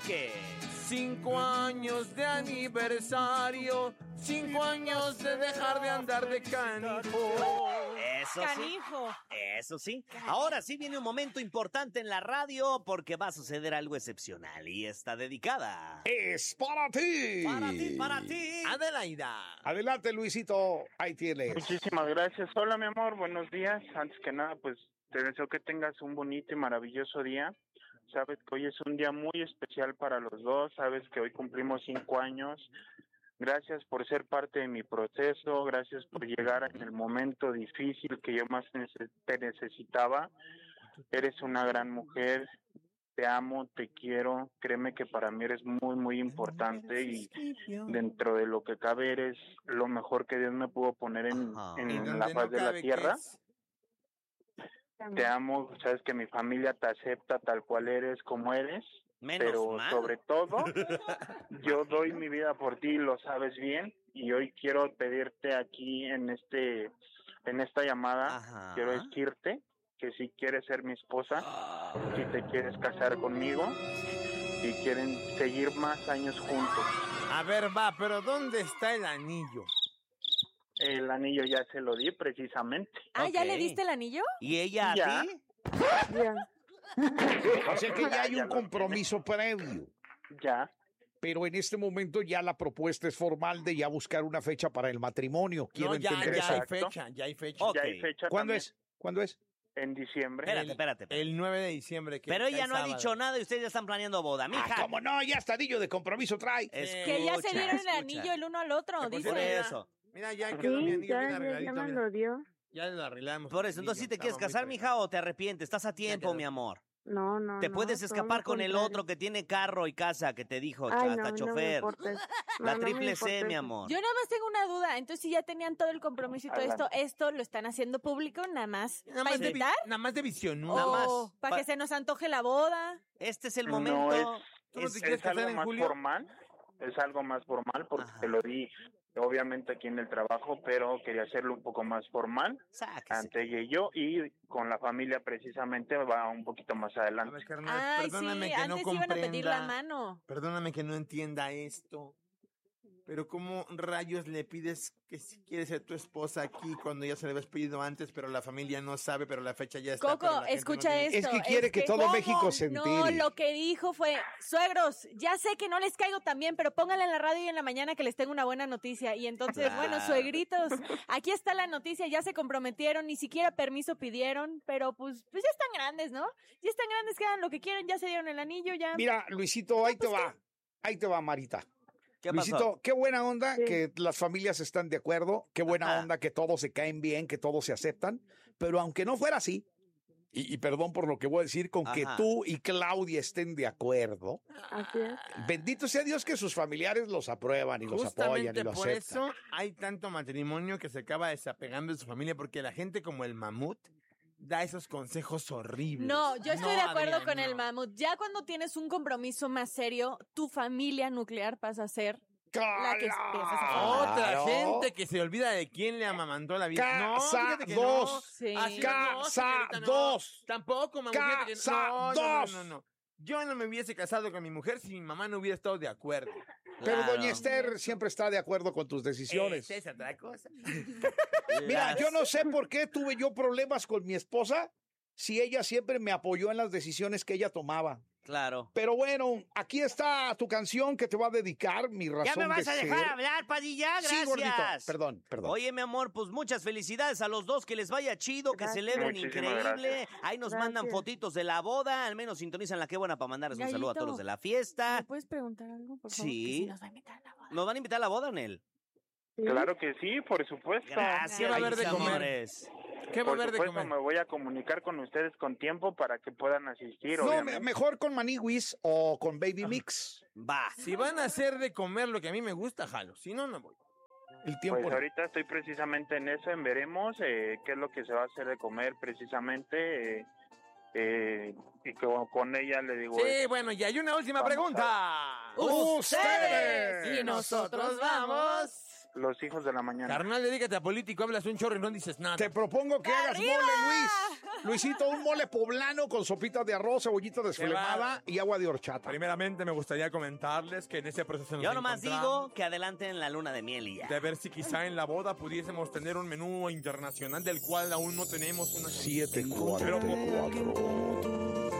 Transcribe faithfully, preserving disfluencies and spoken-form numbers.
qué? Cinco años de aniversario, cinco años de dejar de andar de canijo. Eso Canijo. sí. Eso sí. Ahora sí viene un momento importante en la radio porque va a suceder algo excepcional y está dedicada. Es para ti. Para ti, para ti. Adelaida. Adelante, Luisito. Ahí tienes. Muchísimas gracias. Hola, mi amor. Buenos días. Antes que nada, pues te deseo que tengas un bonito y maravilloso día. Sabes que hoy es un día muy especial para los dos. Sabes que hoy cumplimos cinco años. Gracias por ser parte de mi proceso. Gracias por llegar en el momento difícil que yo más nece- te necesitaba. Eres una gran mujer. Te amo, te quiero. Créeme que para mí eres muy, muy importante y dentro de lo que cabe eres lo mejor que Dios me pudo poner en, Ajá. ¿Y en dónde la no faz de la cabe qué tierra. es? Te amo, sabes que mi familia te acepta tal cual eres, como eres, Menos pero mal. sobre todo, yo doy mi vida por ti, lo sabes bien, y hoy quiero pedirte aquí en este, en esta llamada, Ajá. quiero decirte que si quieres ser mi esposa, si te quieres casar conmigo, y quieren seguir más años juntos. A ver, va, pero ¿dónde está el anillo? El anillo ya se lo di precisamente. Ah, ¿ya Ok. le diste el anillo? ¿Y ella a Ya. ti? O sea que ya hay Ya un lo compromiso previo. Ya. Pero en este momento ya la propuesta es formal de ya buscar una fecha para el matrimonio. Quiero No, ya, entender ya hay eso. Exacto. fecha, ya hay fecha. Ok. Ya hay fecha ¿Cuándo también, es? ¿Cuándo es? en diciembre. Espérate, espérate. espérate. El nueve de diciembre. Que Pero ella cae no ha sábado. dicho nada y ustedes ya están planeando boda. Mija. Ah, ¿cómo no? Ya hasta anillo de compromiso trae. Escucha, Que ya se dieron el escucha. anillo el uno al otro, Por dice. Por eso. Mira, ya quedó mi Sí, anillo ya, bien ya, arregladito. ya me mira. lo dio. Ya lo arreglamos. Por eso, entonces, ¿sí te quieres Estaba muy casar, feo. mija, o te arrepientes? Estás a tiempo, quedó. mi amor. No, no, Te no, puedes todo escapar lo con el contrario. otro que tiene carro y casa, que te dijo, Ay, hasta no, no me chofer. importa eso. No, La no me triple C, importa mi eso. amor. Yo nada más tengo una duda. Entonces, si ya tenían todo el compromiso y todo esto, Adelante. ¿esto lo están haciendo público nada más Nada para más, de, vi- invitar? nada más de visión. ¿O Nada más. para Pa- que se nos antoje la boda? Este es el No, momento. es- ¿Tú no es- te quieres es algo casar en más julio? formal, es algo más formal porque Ajá. te lo di obviamente aquí en el trabajo, pero quería hacerlo un poco más formal Sáquese. ante ella y yo y con la familia precisamente va un poquito más A adelante. ver, carnal, Ay, perdóname sí, que no antes iban a pedir comprenda. la mano. Perdóname que no entienda esto. Pero ¿cómo rayos le pides que si quiere ser tu esposa aquí cuando ya se le habías pedido antes, pero la familia no sabe, pero la fecha ya está? pero Coco, la gente escucha no tiene- esto. Es que quiere que todo ¿Cómo? México se No, entere. lo que dijo fue, suegros, ya sé que no les caigo tan bien, pero pónganle en la radio y en la mañana que les tengo una buena noticia. Y entonces, Claro. bueno, suegritos, aquí está la noticia, ya se comprometieron, ni siquiera permiso pidieron, pero pues, pues ya están grandes, ¿no? Ya están grandes, que hagan lo que quieren, ya se dieron el anillo, ya. Mira, Luisito, ahí te pues, va. Ahí te va, Marita. ¿Qué Luisito, pasó? qué buena onda Sí. que las familias están de acuerdo, qué buena Ajá. onda que todos se caen bien, que todos se aceptan, pero aunque no fuera así, y, y perdón por lo que voy a decir, con que Ajá. tú y Claudia estén de acuerdo, Así es. bendito sea Dios que sus familiares los aprueban y los apoyan y Justamente los por aceptan. eso hay tanto matrimonio que se acaba desapegando de su familia, porque la gente como el mamut da esos consejos horribles. No, yo estoy de acuerdo Adrián, con el no. mamut. Ya cuando tienes un compromiso más serio, tu familia nuclear pasa a ser la que empiezas a formar. Otra Claro. gente que se olvida de quién le amamantó la vida. No, fíjate que no. Casados. Sí. Así no, Casados. señorita, no. Tampoco, mamá. fíjate que no. No, no, no, Casados. no, no. Yo no me hubiese casado con mi mujer si mi mamá no hubiera estado de acuerdo. Pero Claro. doña Esther siempre está de acuerdo con tus decisiones. Esa es otra cosa. Mira, Las- yo no sé por qué tuve yo problemas con mi esposa si ella siempre me apoyó en las decisiones que ella tomaba. Claro. Pero bueno, aquí está tu canción que te va a dedicar, mi razón ¿Ya me vas de a dejar ser. hablar, Padilla? Gracias. Sí, gordito. Perdón, perdón. Oye, mi amor, pues muchas felicidades a los dos, que les vaya chido, que Gracias. celebren Muchísimas increíble. gracias. Ahí nos Gracias. mandan fotitos de la boda, al menos sintonizan la que buena para mandarles un saludo a Gallito. todos los de la fiesta. ¿Me puedes preguntar algo, por favor? Sí. Que si nos va a invitar a la boda. ¿Nos van a invitar a la boda, Nel? Sí. Claro que sí, por supuesto. Gracias, ¿Qué va a haber de mis comer? amores. ¿Qué va a Por haber de supuesto, comer? me voy a comunicar con ustedes con tiempo para que puedan asistir. No, me- obviamente. mejor con Maniwis o con Baby Mix. Va. Si van a hacer de comer lo que a mí me gusta, jalo. Si no, no voy. El tiempo. Pues ahorita estoy precisamente en eso, en veremos eh, qué es lo que se va a hacer de comer precisamente. eh, eh, y con, con ella le digo... Sí, bueno, y hay una última Vamos pregunta. ¡Ustedes! Y nosotros vamos. los hijos de la mañana. Carnal, dedícate a político, hablas un chorro y no dices nada. Te propongo que hagas ¡Arriba! mole, Luis. Luisito, un mole poblano con sopitas de arroz, cebollita desflemada va. y agua de horchata. Primeramente, me gustaría comentarles que en ese proceso nos Yo nomás encontramos digo que adelanten la luna de miel y ya. de ver si quizá en la boda pudiésemos tener un menú internacional del cual aún no tenemos una... siete cuatro cuatro